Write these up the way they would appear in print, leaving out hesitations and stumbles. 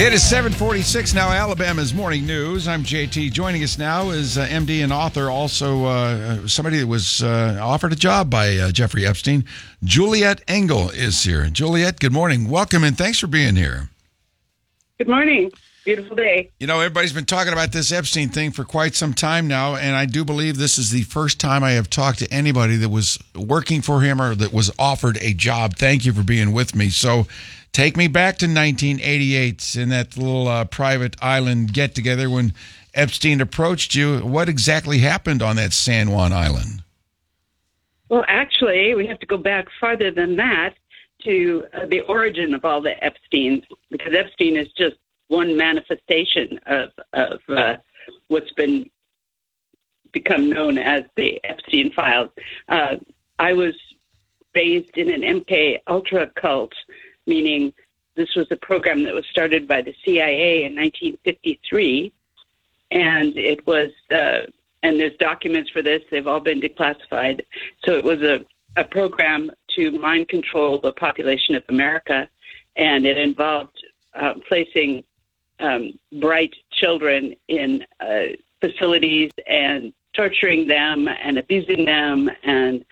It is 7:46 now, Alabama's Morning News. I'm JT. Joining us now is MD and author, also somebody that was offered a job by Jeffrey Epstein. Juliet Engel is here. Juliet, good morning. Welcome, and thanks for being here. Good morning. Beautiful day. You know, everybody's been talking about this Epstein thing for quite some time now, and I do believe this is the first time I have talked to anybody that was working for him or that was offered a job. Thank you for being with me. So take me back to 1988 in that little private island get-together when Epstein approached you. What exactly happened on that San Juan Island? Well, actually, we have to go back farther than that to the origin of all the Epsteins, because Epstein is just one manifestation of what's become known as the Epstein files. I was raised in an MK Ultra cult, meaning this was a program that was started by the CIA in 1953, and it was, and there's documents for this, they've all been declassified. So it was a program to mind control the population of America, and it involved placing bright children in facilities and torturing them and abusing them and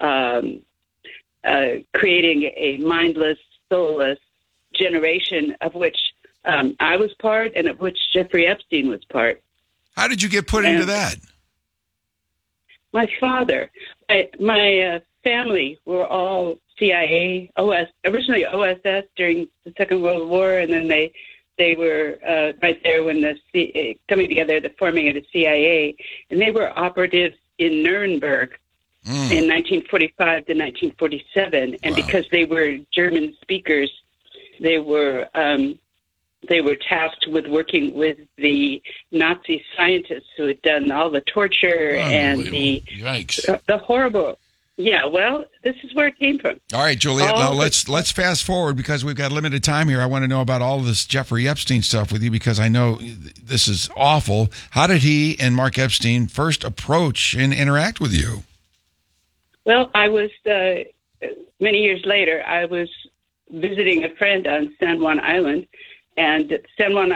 creating a mindless, soulless generation of which I was part and of which Jeffrey Epstein was part. How did you get put into that? My father, my family were all CIA, originally OSS during the Second World War, and then they were right there when coming together, the forming of the CIA, and they were operatives in Nuremberg in 1945 to 1947, and because they were German speakers, they were tasked with working with the Nazi scientists who had done all the torture and the horrible. Yeah, well, this is where it came from. All right, Juliet, now let's fast forward because we've got limited time here. I want to know about all of this Jeffrey Epstein stuff with you because I know this is awful. How did he and Mark Epstein first approach and interact with you? Well, I was, many years later, I was visiting a friend on San Juan Island, and the San Juan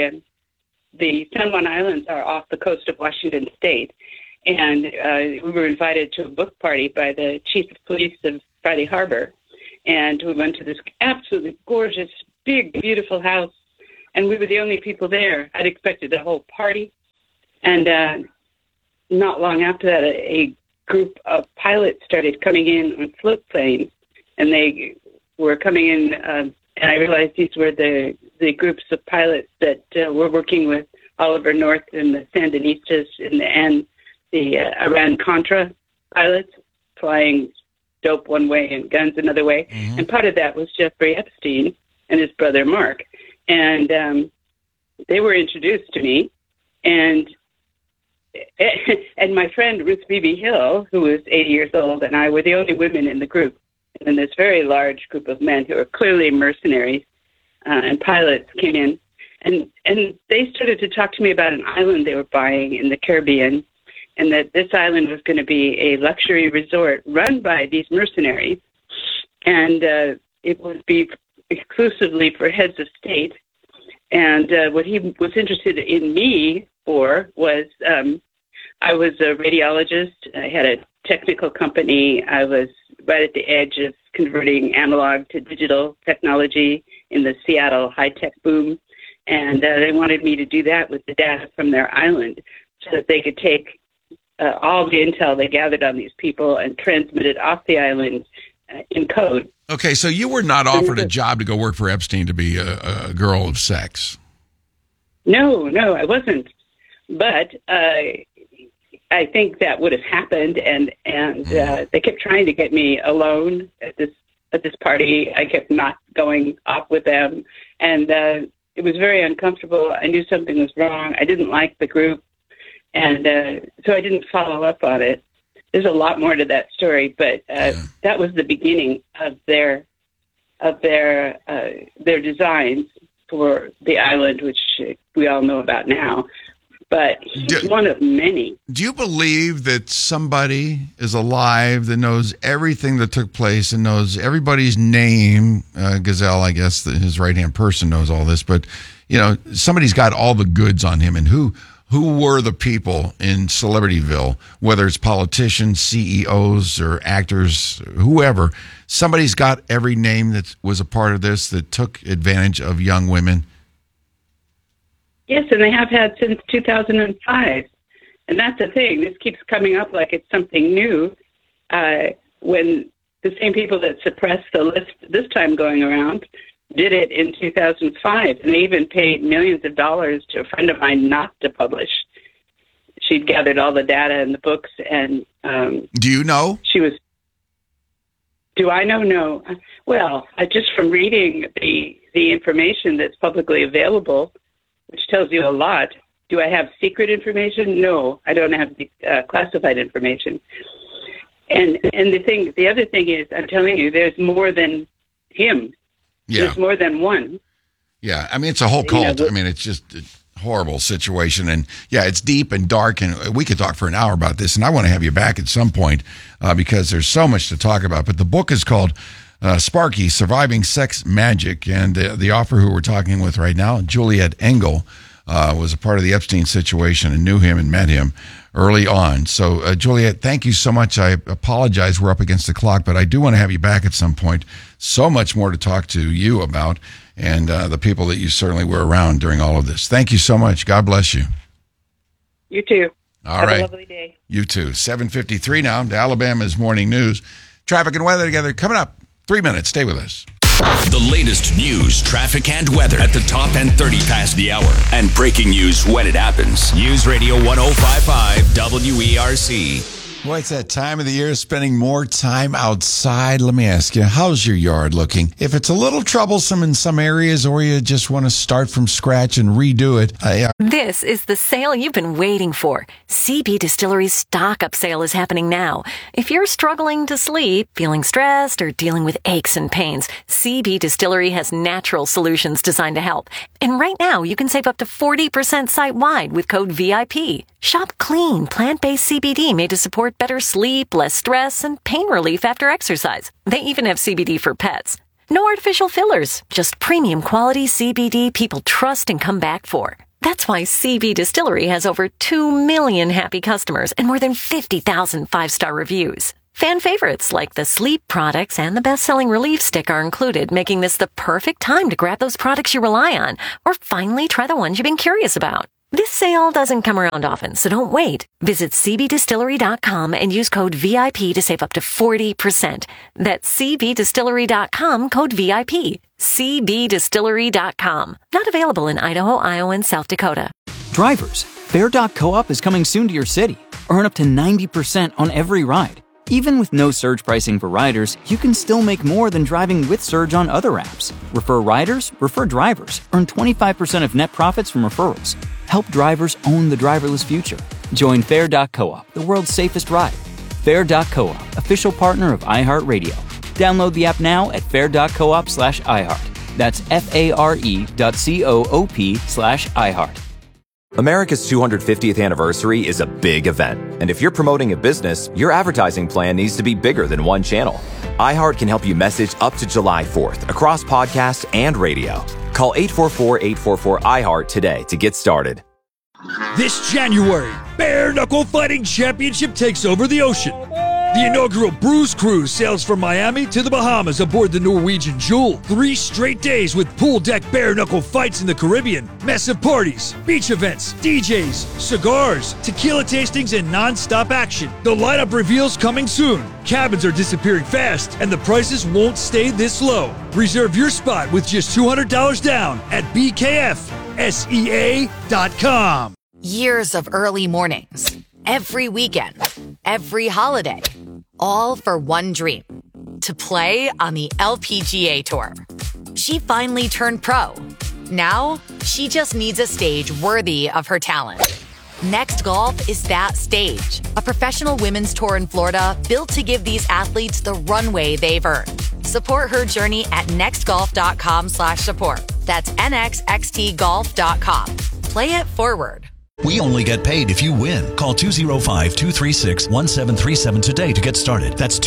Islands are off the coast of Washington State. And we were invited to a book party by the chief of police of Friday Harbor. And we went to this absolutely gorgeous, big, beautiful house. And we were the only people there. I'd expected a whole party. And not long after that, a group of pilots started coming in on float planes. And they were coming in, and I realized these were the groups of pilots that were working with Oliver North and the Sandinistas and the Iran-Contra pilots flying dope one way and guns another way. Mm-hmm. And part of that was Jeffrey Epstein and his brother Mark. And they were introduced to me. And my friend Ruth Beebe Hill, who was 80 years old, and I were the only women in the group. And then this very large group of men who were clearly mercenaries and pilots came in. And they started to talk to me about an island they were buying in the Caribbean, and that this island was going to be a luxury resort run by these mercenaries, and it would be exclusively for heads of state. And what he was interested in me for was I was a radiologist. I had a technical company. I was right at the edge of converting analog to digital technology in the Seattle high-tech boom. And they wanted me to do that with the data from their island so that they could take all the intel they gathered on these people and transmit it off the island in code. Okay, so you were not offered a job to go work for Epstein to be a girl of sex. No, I wasn't. But I think that would have happened, and they kept trying to get me alone at this party. I kept not going off with them, and it was very uncomfortable. I knew something was wrong. I didn't like the group. And so I didn't follow up on it. There's a lot more to that story, but that was the beginning of their designs for the island, which we all know about now. But he's one of many. Do you believe that somebody is alive that knows everything that took place and knows everybody's name? Gazelle, I guess, his right-hand person knows all this, but somebody's got all the goods on him. And who were the people in Celebrityville, whether it's politicians, CEOs, or actors, whoever, somebody's got every name that was a part of this that took advantage of young women. Yes, and they have had since 2005. And that's the thing. This keeps coming up like it's something new when the same people that suppressed the list this time going around did it in 2005. And they even paid millions of dollars to a friend of mine not to publish. She'd gathered all the data in the books. And do you know? Do I know? No. Well, just from reading the information that's publicly available, which tells you a lot. Do I have secret information? No, I don't have classified information. And the other thing is, I'm telling you, there's more than him. Yeah. There's more than one. Yeah, I mean, it's a whole cult. I mean, it's just a horrible situation. And, yeah, it's deep and dark, and we could talk for an hour about this, and I want to have you back at some point because there's so much to talk about. But the book is called Sparky, Surviving Sex Magic, and the author who we're talking with right now, Juliet Engel, was a part of the Epstein situation and knew him and met him early on. So, Juliet, thank you so much. I apologize we're up against the clock, but I do want to have you back at some point. So much more to talk to you about and the people that you certainly were around during all of this. Thank you so much. God bless you. You too. All right. Have a lovely day. You too. 7:53 now to Alabama's Morning News. Traffic and weather together coming up. 3 minutes. Stay with us. The latest news, traffic, and weather at the top and 30 past the hour. And breaking news when it happens. News Radio 105.5 WERC. Well, it's that time of the year, spending more time outside. Let me ask you, how's your yard looking? If it's a little troublesome in some areas or you just want to start from scratch and redo it. This is the sale you've been waiting for. CB Distillery's stock-up sale is happening now. If you're struggling to sleep, feeling stressed, or dealing with aches and pains, CB Distillery has natural solutions designed to help. And right now, you can save up to 40% site-wide with code VIP. Shop clean, plant-based CBD made to support better sleep, less stress, and pain relief after exercise. They even have CBD for pets. No artificial fillers, just premium quality CBD people trust and come back for. That's why CB Distillery has over 2 million happy customers and more than 50,000 five-star reviews. Fan favorites like the sleep products and the best-selling Relief Stick are included, making this the perfect time to grab those products you rely on or finally try the ones you've been curious about. This sale doesn't come around often, so don't wait. Visit cbdistillery.com and use code VIP to save up to 40%. That's cbdistillery.com, code VIP. cbdistillery.com. Not available in Idaho, Iowa, and South Dakota. Drivers, Fair.coop is coming soon to your city. Earn up to 90% on every ride. Even with no surge pricing for riders, you can still make more than driving with Surge on other apps. Refer riders, refer drivers. Earn 25% of net profits from referrals. Help drivers own the driverless future. Join Fair.coop, the world's safest ride. Fair.coop, official partner of iHeartRadio. Download the app now at fair.coop/iHeart. That's FARE.coop/iHeart. America's 250th anniversary is a big event. And if you're promoting a business, your advertising plan needs to be bigger than one channel. iHeart can help you message up to July 4th across podcasts and radio. Call 844-844-iHeart today to get started. This January, Bare Knuckle Fighting Championship takes over the ocean. The inaugural Bruise Cruise sails from Miami to the Bahamas aboard the Norwegian Jewel. 3 straight days with pool deck bare knuckle fights in the Caribbean, massive parties, beach events, DJs, cigars, tequila tastings, and non-stop action. The lineup reveals coming soon. Cabins are disappearing fast, and the prices won't stay this low. Reserve your spot with just $200 down at bkfsea.com. Years of early mornings, every weekend, every holiday, all for one dream, to play on the LPGA Tour. She finally turned pro. Now, she just needs a stage worthy of her talent. Next Golf is that stage, a professional women's tour in Florida built to give these athletes the runway they've earned. Support her journey at nextgolf.com/support. That's nxxtgolf.com. Play it forward. We only get paid if you win. Call 205-236-1737 today to get started. That's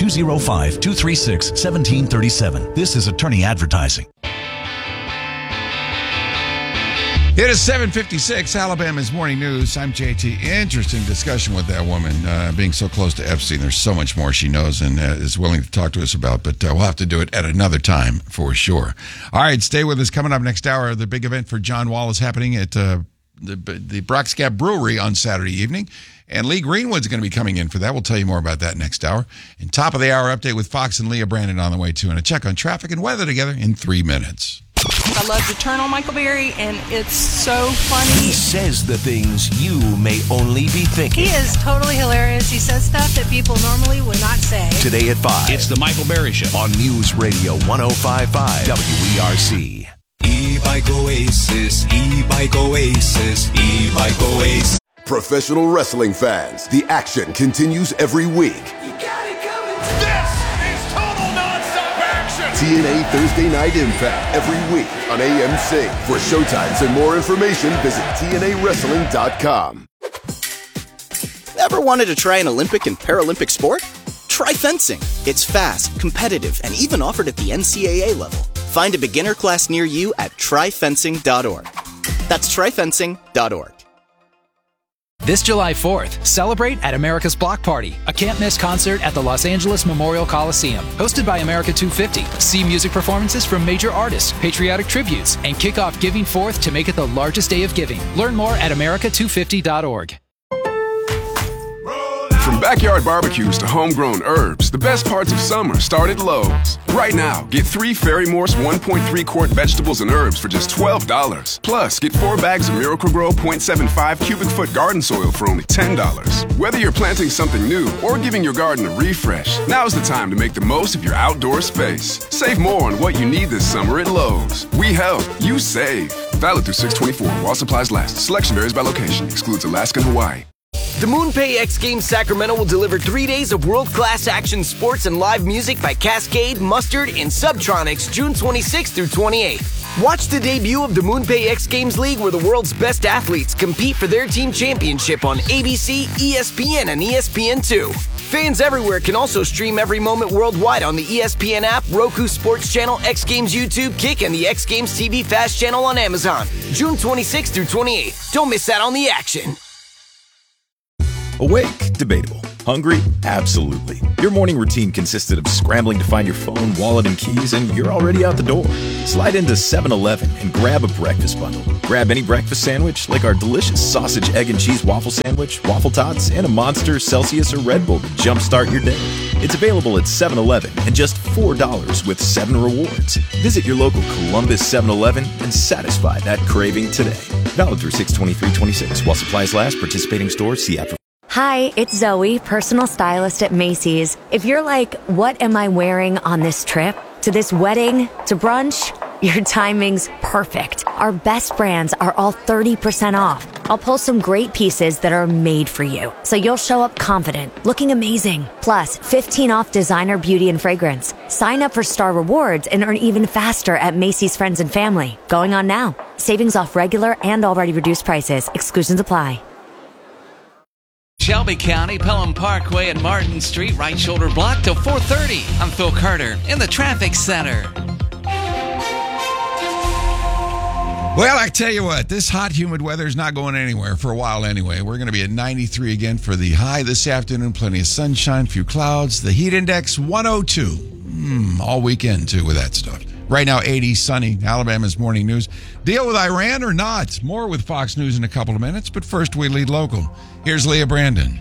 205-236-1737. This is Attorney Advertising. It is 7:56, Alabama's Morning News. I'm JT. Interesting discussion with that woman being so close to Epstein. There's so much more she knows and is willing to talk to us about, but we'll have to do it at another time for sure. All right, stay with us. Coming up next hour, the big event for John Wall is happening at the Brock's Gap Brewery on Saturday evening, and Lee Greenwood's going to be coming in for that. We'll tell you more about that next hour. And top of the hour update with Fox and Leah Brandon on the way, too, and a check on traffic and weather together in 3 minutes. I love to turn on Michael Berry, and it's so funny. He says the things you may only be thinking. He is totally hilarious. He says stuff that people normally would not say. Today at 5. It's the Michael Berry Show on News Radio 105.5 WERC. E-Bike Oasis, E-Bike Oasis, E-Bike Oasis. Professional wrestling fans, the action continues every week. You got it coming. This is total nonstop action. TNA Thursday Night Impact every week on AMC. For showtimes and more information, visit TNAWrestling.com. Ever wanted to try an Olympic and Paralympic sport? Try fencing. It's fast, competitive, and even offered at the NCAA level. Find a beginner class near you at tryfencing.org. That's tryfencing.org. This July 4th, celebrate at America's Block Party, a can't-miss concert at the Los Angeles Memorial Coliseum. Hosted by America 250. See music performances from major artists, patriotic tributes, and kick off Giving Forth to make it the largest day of giving. Learn more at america250.org. From backyard barbecues to homegrown herbs, the best parts of summer start at Lowe's. Right now, get 3 Ferry Morse 1.3 quart vegetables and herbs for just $12. Plus, get 4 bags of Miracle-Gro 0.75 cubic foot garden soil for only $10. Whether you're planting something new or giving your garden a refresh, now's the time to make the most of your outdoor space. Save more on what you need this summer at Lowe's. We help, you save. Valid through 6/24 while supplies last. Selection varies by location. Excludes Alaska and Hawaii. The MoonPay X Games Sacramento will deliver 3 days of world-class action sports and live music by Cascade, Mustard, and Subtronics June 26th through 28th. Watch the debut of the MoonPay X Games League where the world's best athletes compete for their team championship on ABC, ESPN, and ESPN2. Fans everywhere can also stream every moment worldwide on the ESPN app, Roku Sports Channel, X Games YouTube, Kick, and the X Games TV Fast Channel on Amazon. June 26th through 28th. Don't miss out on the action. Awake? Debatable. Hungry? Absolutely. Your morning routine consisted of scrambling to find your phone, wallet, and keys, and you're already out the door. Slide into 7-Eleven and grab a breakfast bundle. Grab any breakfast sandwich, like our delicious sausage, egg, and cheese waffle sandwich, waffle tots, and a Monster, Celsius, or Red Bull to jumpstart your day. It's available at 7-Eleven and just $4 with 7 rewards. Visit your local Columbus 7-Eleven and satisfy that craving today. Valid through 6/23/26 while supplies last. Participating stores. See app for. Hi, it's Zoe, personal stylist at Macy's. If you're like, what am I wearing on this trip? To this wedding? To brunch? Your timing's perfect. Our best brands are all 30% off. I'll pull some great pieces that are made for you, so you'll show up confident, looking amazing. Plus, 15 off designer beauty and fragrance. Sign up for Star Rewards and earn even faster at Macy's Friends and Family. Going on now. Savings off regular and already reduced prices. Exclusions apply. Shelby County, Pelham Parkway, and Martin Street, right shoulder block till 4:30. I'm Phil Carter in the traffic center. Well, I tell you what, this hot, humid weather is not going anywhere for a while anyway. We're going to be at 93 again for the high this afternoon. Plenty of sunshine, few clouds. The heat index, 102. All weekend, too, with that stuff. Right now, 80, sunny. Alabama's Morning News. Deal with Iran or not? More with Fox News in a couple of minutes, but first we lead local. Here's Leah Brandon.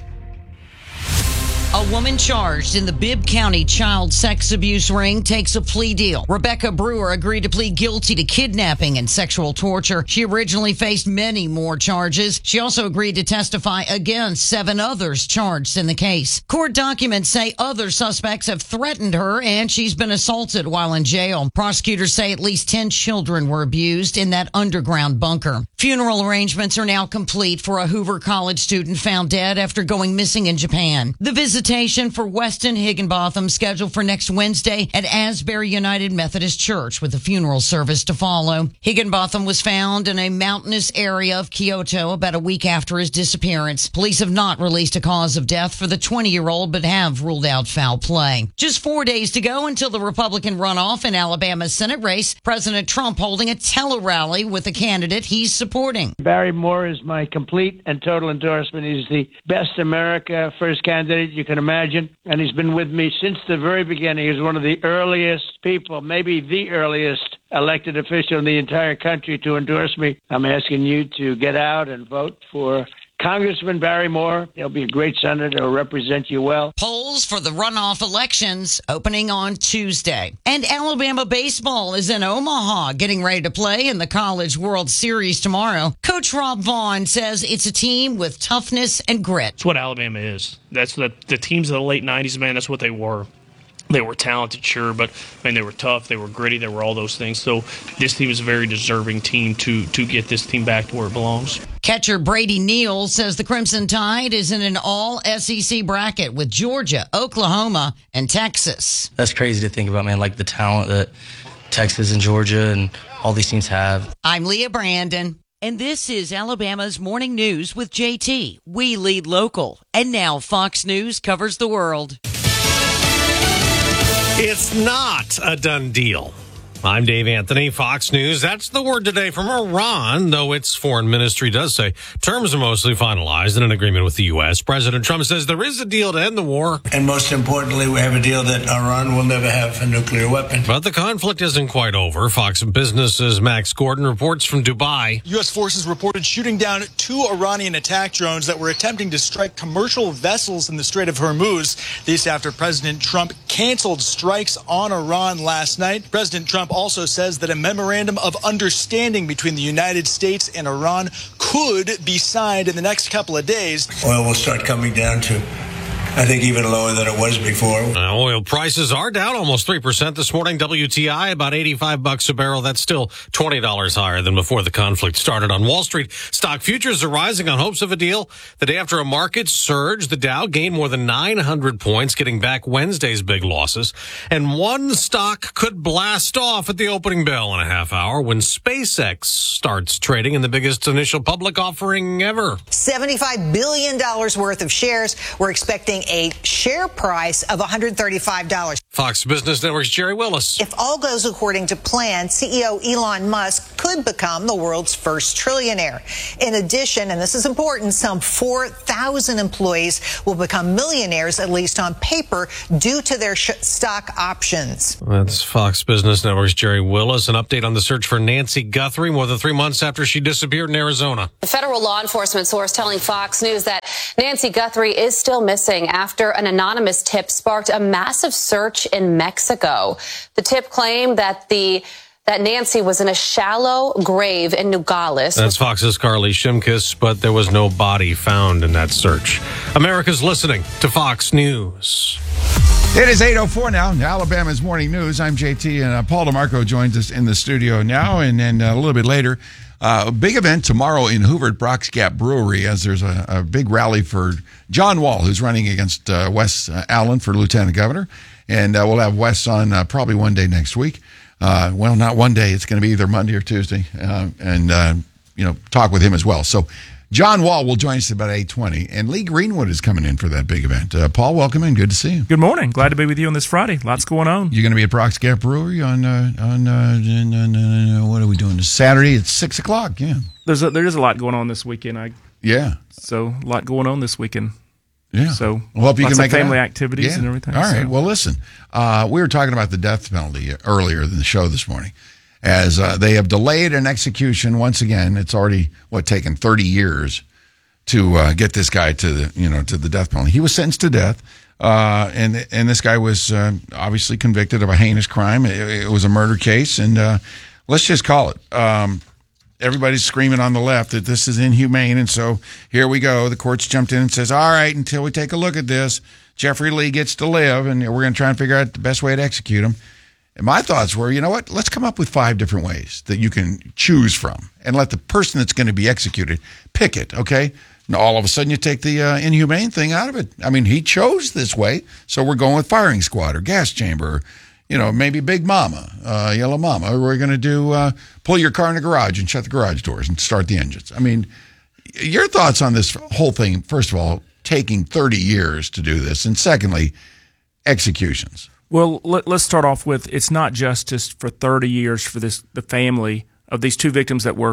A woman charged in the Bibb County child sex abuse ring takes a plea deal. Rebecca Brewer agreed to plead guilty to kidnapping and sexual torture. She originally faced many more charges. She also agreed to testify against 7 others charged in the case. Court documents say other suspects have threatened her and she's been assaulted while in jail. Prosecutors say at least 10 children were abused in that underground bunker. Funeral arrangements are now complete for a Hoover College student found dead after going missing in Japan. The visitation for Weston Higginbotham scheduled for next Wednesday at Asbury United Methodist Church with a funeral service to follow. Higginbotham was found in a mountainous area of Kyoto about a week after his disappearance. Police have not released a cause of death for the 20-year-old but have ruled out foul play. Just 4 days to go until the Republican runoff in Alabama's Senate race. President Trump holding a tele-rally with a candidate he's supporting supporting. Barry Moore is my complete and total endorsement. He's the best America first candidate you can imagine, and he's been with me since the very beginning. He was one of the earliest people, maybe the earliest elected official in the entire country to endorse me. I'm asking you to get out and vote for Congressman Barry Moore. He'll be a great senator. He'll represent you well. Polls for the runoff elections opening on Tuesday. And Alabama baseball is in Omaha, getting ready to play in the College World Series tomorrow. Coach Rob Vaughn says it's a team with toughness and grit. That's what Alabama is. That's the teams of the late 90s, man, that's what they were. They were talented, sure, but man, they were tough, they were gritty, they were all those things. So this team is a very deserving team to get this team back to where it belongs. Catcher Brady Neal says the Crimson Tide is in an all-SEC bracket with Georgia, Oklahoma, and Texas. That's crazy to think about, man, like the talent that Texas and Georgia and all these teams have. I'm Leah Brandon, and this is Alabama's Morning News with JT. We lead local, and now Fox News covers the world. It's not a done deal. I'm Dave Anthony, Fox News. That's the word today from Iran, though its foreign ministry does say terms are mostly finalized in an agreement with the U.S. President Trump says there is a deal to end the war. And most importantly, we have a deal that Iran will never have a nuclear weapon. But the conflict isn't quite over. Fox Business's Max Gordon reports from Dubai. U.S. forces reported shooting down 2 Iranian attack drones that were attempting to strike commercial vessels in the Strait of Hormuz. This after President Trump canceled strikes on Iran last night. President Trump also says that a memorandum of understanding between the United States and Iran could be signed in the next couple of days. Oil will start coming down to, I think, even lower than it was before. Oil prices are down almost 3% this morning. WTI about $85 a barrel. That's still $20 higher than before the conflict started. On Wall Street, stock futures are rising on hopes of a deal. The day after a market surge, the Dow gained more than 900 points, getting back Wednesday's big losses. And one stock could blast off at the opening bell in a half hour when SpaceX starts trading in the biggest initial public offering ever. $75 billion worth of shares. We're expecting a share price of $135. Fox Business Network's Jerry Willis. If all goes according to plan, CEO Elon Musk could become the world's first trillionaire. In addition, and this is important, some 4,000 employees will become millionaires, at least on paper, due to their stock options. That's Fox Business Network's Jerry Willis. An update on the search for Nancy Guthrie more than 3 months after she disappeared in Arizona. A federal law enforcement source telling Fox News that Nancy Guthrie is still missing after an anonymous tip sparked a massive search in Mexico. The tip claimed that Nancy was in a shallow grave in Nogales. That's Fox's Carly Shimkus, but there was no body found in that search. America's listening to Fox News. It is 8:04 now. Alabama's Morning News. I'm JT, and Paul DeMarco joins us in the studio now, and then a little bit later, a big event tomorrow in Hoover at Brock's Gap Brewery, as there's a big rally for John Wall, who's running against Wes Allen for lieutenant governor. And we'll have Wes on probably one day next week. Well, not one day. It's going to be either Monday or Tuesday, and talk with him as well. So John Wall will join us about 8:20, and Lee Greenwood is coming in for that big event. Paul, welcome in. Good to see you. Good morning. Glad to be with you on this Friday. Lots going on. You're going to be at Brock's Gap Brewery on what are we doing? This Saturday at 6 o'clock. Yeah. There is a lot going on this weekend. So a lot going on this weekend. Yeah. So well, hope you lots can make of family activities and everything. All right. Well, listen, we were talking about the death penalty earlier in the show this morning, as they have delayed an execution once again. It's already taken 30 years to get this guy to the death penalty. He was sentenced to death, and this guy was obviously convicted of a heinous crime. It was a murder case, and let's just call it. Everybody's screaming on the left that this is inhumane, and so here we go. The court's jumped in and says, all right, until we take a look at this, Jeffrey Lee gets to live, and we're going to try and figure out the best way to execute him. And my thoughts were, you know what, let's come up with 5 different ways that you can choose from, and let the person that's going to be executed pick it, okay? And all of a sudden you take the inhumane thing out of it. I mean, he chose this way, so we're going with firing squad or gas chamber, or maybe Big Mama, Yellow Mama. We're going to do pull your car in the garage and shut the garage doors and start the engines. I mean, your thoughts on this whole thing, first of all, taking 30 years to do this, and secondly, executions. Well, let's start off with, it's not just for 30 years for the family of these 2 victims that were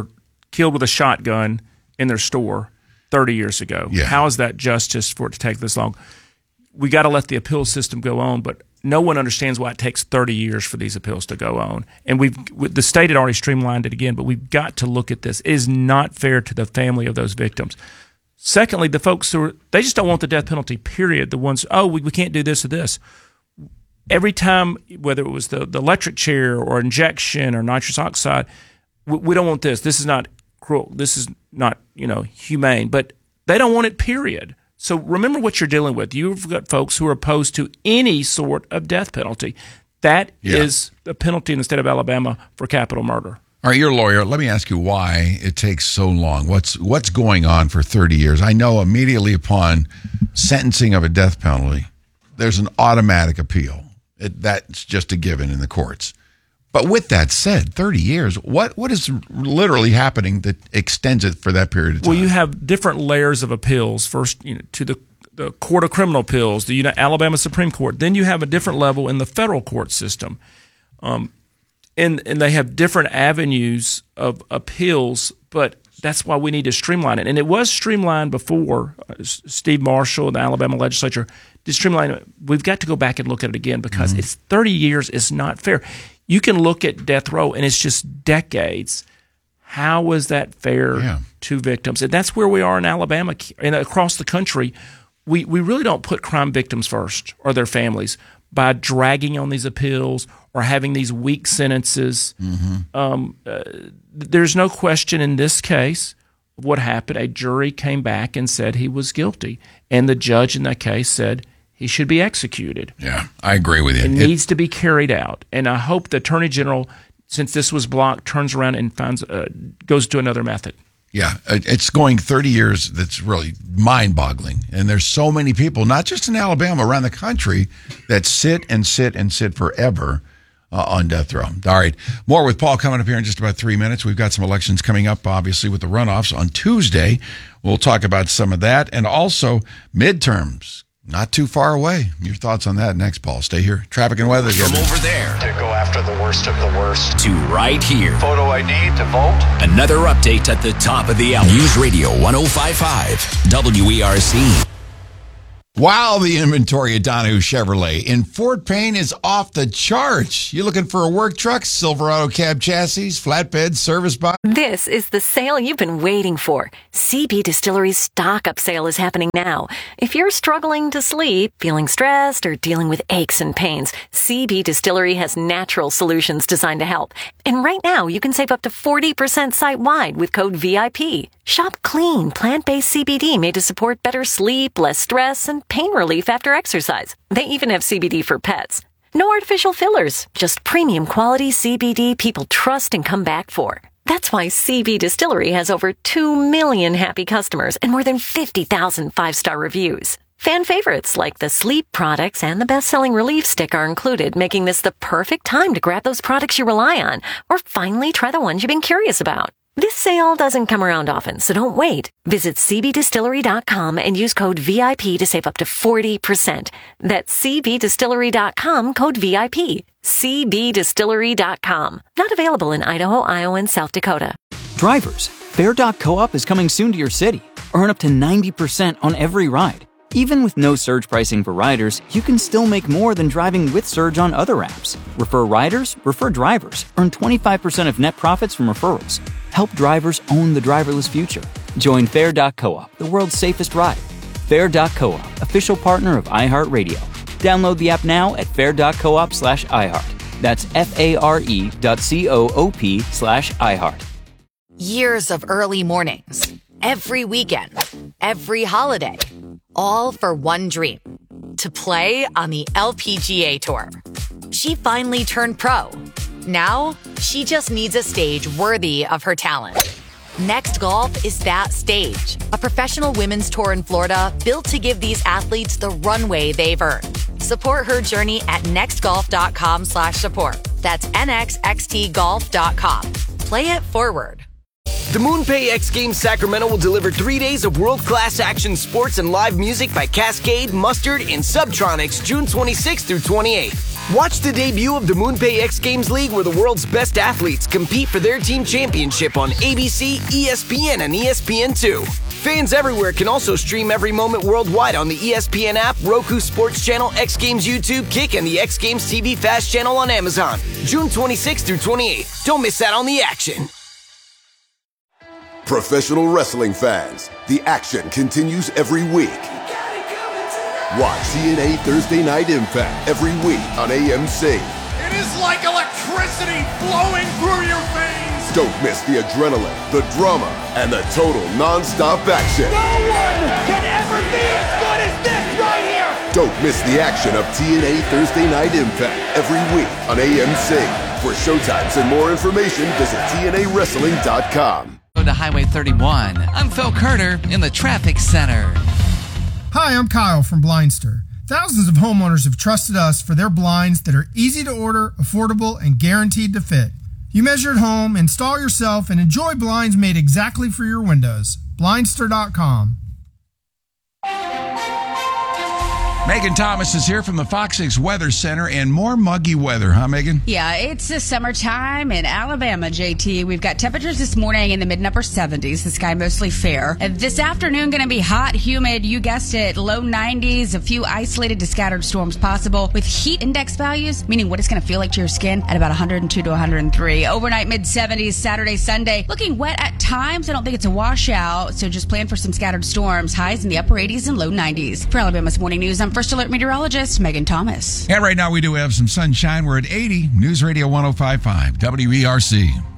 killed with a shotgun in their store 30 years ago. Yeah. How is that justice for it to take this long? We got to let the appeal system go on, but no one understands why it takes 30 years for these appeals to go on. And the state had already streamlined it again, but we've got to look at this. It is not fair to the family of those victims. Secondly, the folks they just don't want the death penalty, period. The ones, we can't do this or this. Every time, whether it was the electric chair or injection or nitrous oxide, we don't want this. This is not cruel. This is not, humane. But they don't want it, period. So remember what you're dealing with. You've got folks who are opposed to any sort of death penalty. That is the penalty in the state of Alabama for capital murder. All right, you're a lawyer. Let me ask you why it takes so long. What's going on for 30 years? I know immediately upon sentencing of a death penalty, there's an automatic appeal. That's just a given in the courts. But with that said, 30 years, what is literally happening that extends it for that period of time? Well, you have different layers of appeals. First, to the Court of Criminal Appeals, the Alabama Supreme Court. Then you have a different level in the federal court system. And they have different avenues of appeals, but that's why we need to streamline it. And it was streamlined before. Steve Marshall and the Alabama legislature did streamline it. We've got to go back and look at it again because it's 30 years is not fair. You can look at death row, and it's just decades. How is that fair to victims? And that's where we are in Alabama and across the country. We really don't put crime victims first or their families by dragging on these appeals or having these weak sentences. There's no question in this case of what happened. A jury came back and said he was guilty, and the judge in that case said he should be executed. Yeah, I agree with you. It needs to be carried out. And I hope the Attorney General, since this was blocked, turns around and goes to another method. Yeah, it's going 30 years. That's really mind-boggling. And there's so many people, not just in Alabama, around the country, that sit and sit and sit forever on death row. All right, more with Paul coming up here in just about 3 minutes. We've got some elections coming up, obviously, with the runoffs on Tuesday. We'll talk about some of that. And also midterms. Not too far away. Your thoughts on that next, Paul. Stay here. Traffic and weather. From over there To go after the worst of the worst. to right here. Photo ID to vote. Another update at the top of the hour. News Radio 105.5 WERC. Wow, the inventory at Donahue Chevrolet in Fort Payne is off the charts. You looking for a work truck, Silverado cab chassis, flatbed, service box? This is the sale you've been waiting for. CB Distillery's stock-up sale is happening now. If you're struggling to sleep, feeling stressed, or dealing with aches and pains, CB Distillery has natural solutions designed to help. And right now, you can save up to 40% site-wide with code VIP. Shop clean, plant-based CBD made to support better sleep, less stress, and pain relief after exercise. They even have CBD for pets. No artificial fillers, just premium quality CBD people trust and come back for. That's why CB Distillery has over 2 million happy customers and more than 50,000 5-star reviews. Fan favorites like the sleep products and the best-selling relief stick are included, making this the perfect time to grab those products you rely on or finally try the ones you've been curious about. This sale doesn't come around often, so don't wait. Visit cbdistillery.com and use code VIP to save up to 40%. That's cbdistillery.com, code VIP. cbdistillery.com. Not available in Idaho, Iowa, and South Dakota. Drivers, Fair.coop is coming soon to your city. Earn up to 90% on every ride. Even with no surge pricing for riders, you can still make more than driving with surge on other apps. Refer riders, refer drivers. Earn 25% of net profits from referrals. Help drivers own the driverless future. Join Fair.coop, the world's safest ride. Fair.coop, official partner of iHeartRadio. Download the app now at fair.coop/iHeart. That's FARE.coop/iHeart. Years of early mornings, every weekend, every holiday, all for one dream, to play on the LPGA Tour. She finally turned pro. Now, she just needs a stage worthy of her talent. Next Golf is that stage, a professional women's tour in Florida built to give these athletes the runway they've earned. Support her journey at nextgolf.com/support. That's nxxtgolf.com. Play it forward. The MoonPay X Games Sacramento will deliver 3 days of world-class action sports and live music by Cascade, Mustard, and Subtronics June 26th through 28th. Watch the debut of the MoonPay X Games League, where the world's best athletes compete for their team championship on ABC, ESPN, and ESPN2. Fans everywhere can also stream every moment worldwide on the ESPN app, Roku Sports Channel, X Games YouTube, Kick, and the X Games TV Fast Channel on Amazon. June 26th through 28th. Don't miss out on the action. Professional wrestling fans, the action continues every week. Watch TNA Thursday Night Impact every week on AMC. It is like electricity flowing through your veins. Don't miss the adrenaline, the drama, and the total non-stop action. No one can ever be as good as this right here. Don't miss the action of TNA Thursday Night Impact every week on AMC. For showtimes and more information, visit TNAWrestling.com. Go to Highway 31. I'm Phil Carter in the Traffic Center. Hi, I'm Kyle from Blindster. Thousands of homeowners have trusted us for their blinds that are easy to order, affordable, and guaranteed to fit. You measure at home, install yourself, and enjoy blinds made exactly for your windows. Blindster.com. Megan Thomas is here from the Fox 6 Weather Center, and more muggy weather, huh, Megan? Yeah, it's the summertime in Alabama, JT. We've got temperatures this morning in the mid and upper 70s. The sky mostly fair. And this afternoon going to be hot, humid. You guessed it, low 90s. A few isolated to scattered storms possible with heat index values, meaning what it's going to feel like to your skin at about 102 to 103. Overnight mid 70s, Saturday, Sunday. Looking wet at times. I don't think it's a washout, so just plan for some scattered storms. Highs in the upper 80s and low 90s. For Alabama's Morning News, I'm First Alert meteorologist Megan Thomas. And right now we do have some sunshine. We're at 80. News Radio 105.5 WERC.